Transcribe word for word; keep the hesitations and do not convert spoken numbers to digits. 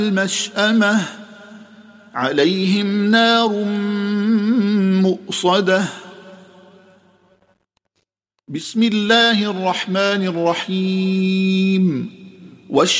المشأمة عليهم نار مؤصدة. بسم الله الرحمن الرحيم.